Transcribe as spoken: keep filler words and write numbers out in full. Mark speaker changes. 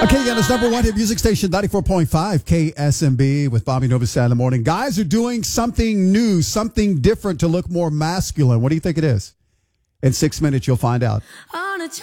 Speaker 1: Okay, yeah, it's number one hit music station, ninety-four point five K S M B with Bobby Novosad in the morning. Guys are doing something new, something different to look more masculine. What do you think it is? In six minutes, you'll find out.